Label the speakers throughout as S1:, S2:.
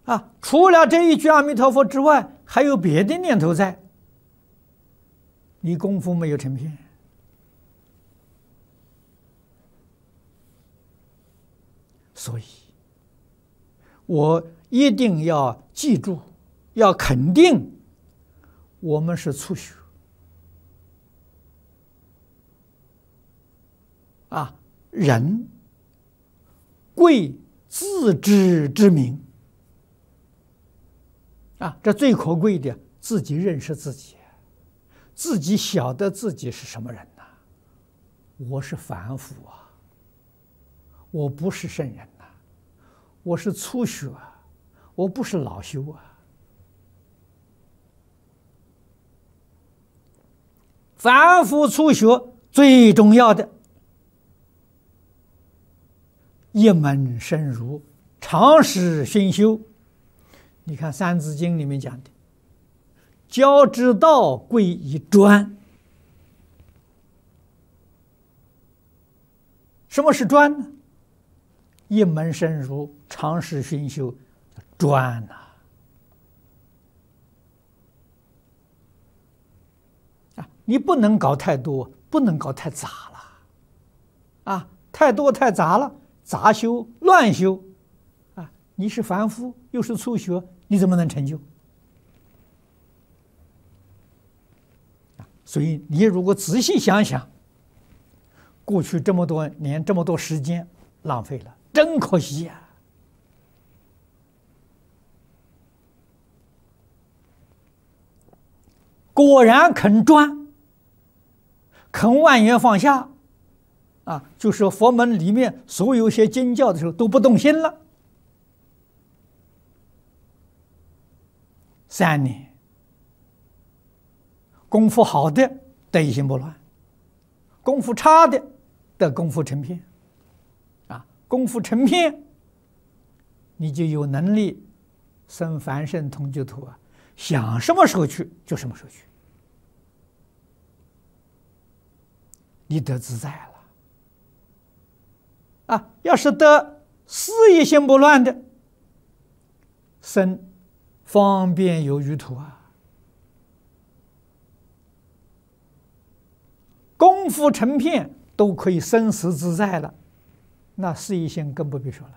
S1: 啊，除了这一句阿弥陀佛之外，还有别的念头在，你功夫没有成片。所以，我一定要记住，要肯定，我们是初学。啊，人贵自知之明。啊，这最可贵的，自己认识自己，自己晓得自己是什么人呐？我是凡夫啊，我不是圣人呐，我是初学啊，我不是老修啊。凡夫初学最重要的，一门深入，常识熏修。你看《三字经》里面讲的，教之道，贵以专。什么是专呢？一门深入，常识熏修，专呐。啊，你不能搞太多，不能搞太杂了。啊，太多太杂了，杂修乱修，啊，你是凡夫，又是初学，你怎么能成就？所以你如果仔细想想，过去这么多年，这么多时间浪费了，真可惜呀！果然肯专，肯万缘放下，啊，就是佛门里面所有些经教的时候都不动心了。3年，功夫好的得一心不乱，功夫差的得功夫成片。啊，功夫成片，你就有能力生凡圣同居土啊，想什么时候去就什么时候去，你得自在了。啊，要是得事一心不乱的，生方便有余土啊。功夫成片都可以生死自在了，那事一心更不必说了。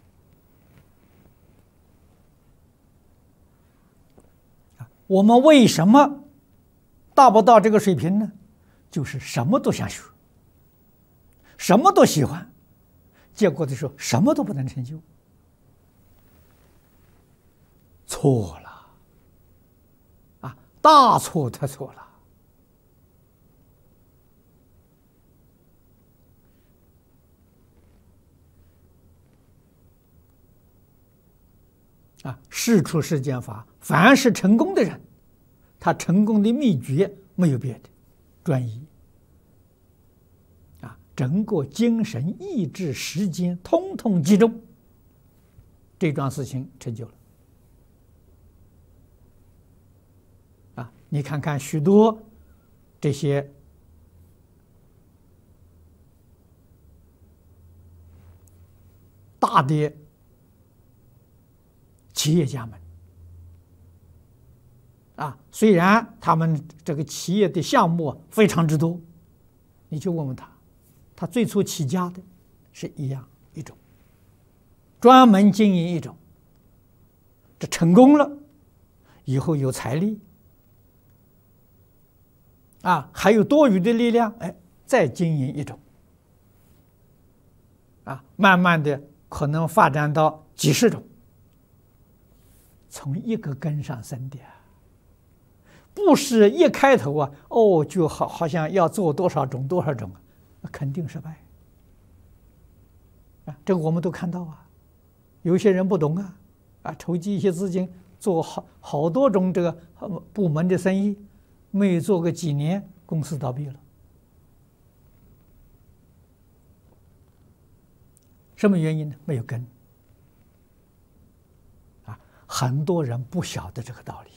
S1: 我们为什么达不到这个水平呢？就是什么都想学，什么都喜欢，结果的时候什么都不能成就。错了，啊，大错特错了。啊，事出世间法，凡是成功的人，他成功的秘诀没有别的，专一。啊，整个精神、意志、时间通通集中，这桩事情成就了。啊，你看看许多这些大的企业家们，啊，虽然他们这个企业的项目非常之多，你去问问他，他最初起家的是一种，专门经营一种，这成功了以后有财力，啊，还有多余的力量，哎，再经营一种，啊，慢慢的可能发展到几十种。从一个根上生的，不是一开头啊，哦，就好像要做多少种，肯定失败。啊，这个我们都看到啊，有些人不懂啊，啊，筹集一些资金，做好多种这个部门的生意，没做个几年，公司倒闭了。什么原因呢？没有根。很多人不晓得这个道理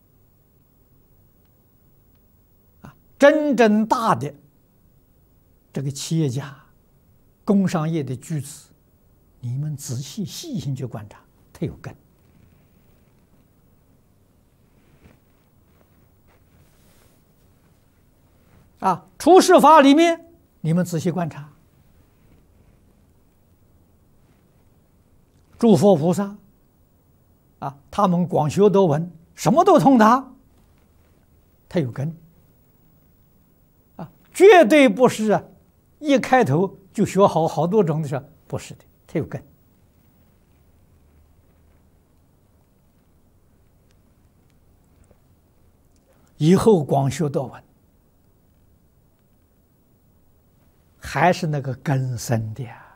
S1: 啊！真正大的这个企业家、工商业的举止，你们仔细细心去观察，它有根。出世法里面，你们仔细观察，诸佛菩萨他们广学多闻，什么都通达，它有根绝对不是一开头就学好多种的事，不是的，它有根。以后广学多闻，还是那个根深的呀。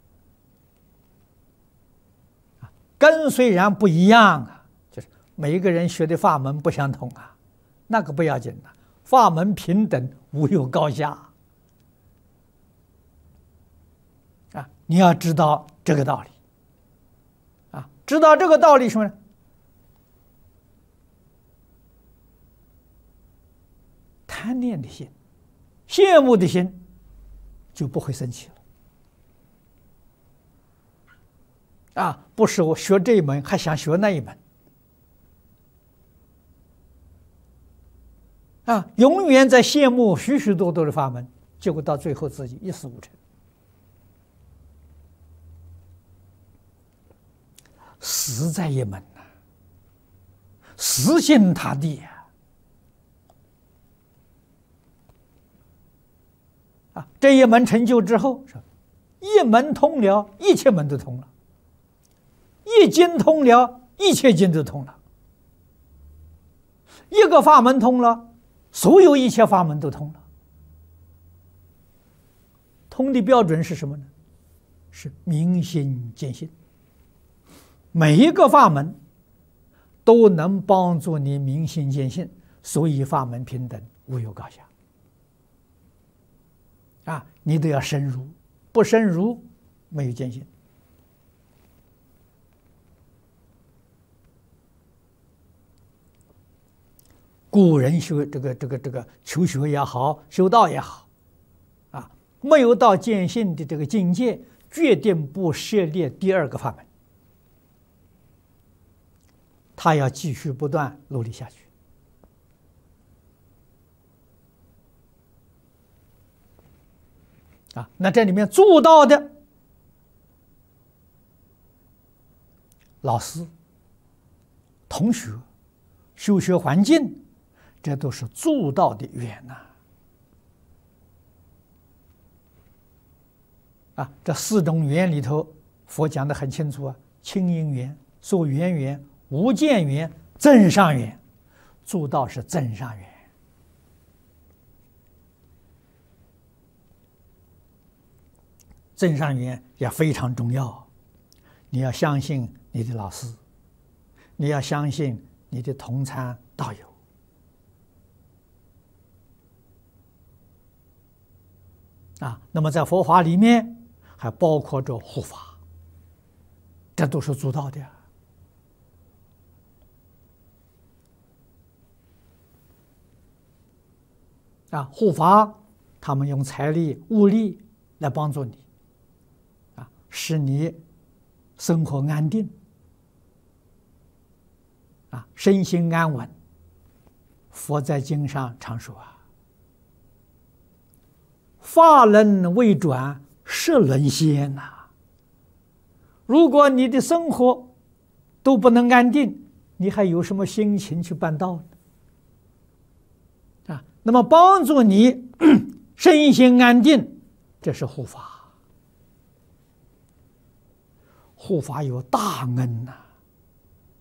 S1: 根虽然不一样就是每一个人学的法门不相同那个不要紧的，法门平等，无有高下你要知道这个道理知道这个道理什么呢？贪恋的心、羡慕的心就不会生气了不是我学这一门还想学那一门永远在羡慕许许多多的法门，结果到最后自己一事无成。实在一门死心塌地这一门成就之后，一门通了，一切门都通了；一经通了，一切经都通了；一个法门通了，所有一切法门都通了。通的标准是什么呢？是明心见性。每一个法门都能帮助你明心见性，所以法门平等，无有高下你都要深入，不深入没有见性。古人修这个求学也好，修道也好没有到见性的这个境界，决定不涉猎第二个法门，他要继续不断努力下去那这里面做到的老师、同学、修学环境，这都是做到的缘这四种缘里头，佛讲得很清楚清因缘、所缘缘、无间缘、增上缘，做到是增上缘。增上缘也非常重要，你要相信你的老师，你要相信你的同参道友那么在佛法里面还包括着护法，这都是做到的护法他们用财力物力来帮助你使你生活安定身心安稳。佛在经上常说法轮未转，十轮仙如果你的生活都不能安定，你还有什么心情去办道呢？那么帮助你身心安定，这是护法。护法有大恩